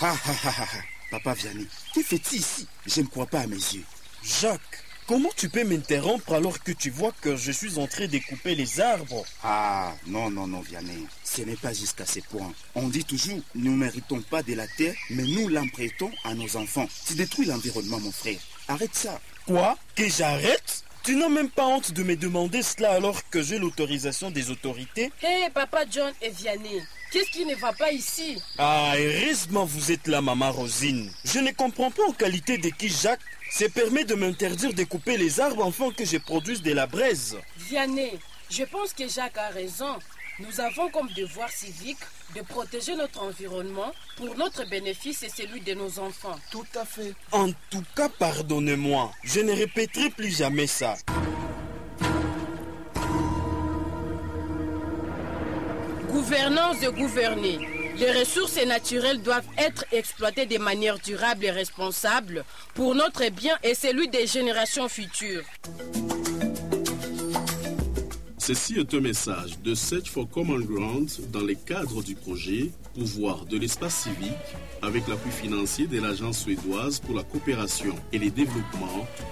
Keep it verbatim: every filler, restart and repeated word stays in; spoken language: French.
Ah, ah, ah, ah. Papa Vianney, que fais-tu ici? Je ne crois pas à mes yeux. Jacques, comment tu peux m'interrompre alors que tu vois que je suis en train de couper les arbres? Ah, non, non, non, Vianney. Ce n'est pas jusqu'à ce point. On dit toujours, nous ne méritons pas de la terre, mais nous l'empruntons à nos enfants. Tu détruis l'environnement, mon frère. Arrête ça. Quoi? Que j'arrête? Tu n'as même pas honte de me demander cela alors que j'ai l'autorisation des autorités? Hé, hey, Papa John et Vianney, qu'est-ce qui ne va pas ici? Ah, heureusement vous êtes là, Maman Rosine. Je ne comprends pas en qualité de qui Jacques se permet de m'interdire de couper les arbres afin que je produise de la braise. Vianney, je pense que Jacques a raison. Nous avons comme devoir civique de protéger notre environnement pour notre bénéfice et celui de nos enfants. Tout à fait. En tout cas, pardonnez-moi. Je ne répéterai plus jamais ça. Gouvernance de gouverner. Les ressources naturelles doivent être exploitées de manière durable et responsable pour notre bien et celui des générations futures. Ceci est un message de Search for Common Ground dans le cadre du projet Pouvoir de l'espace civique avec l'appui financier de l'Agence suédoise pour la coopération et le développement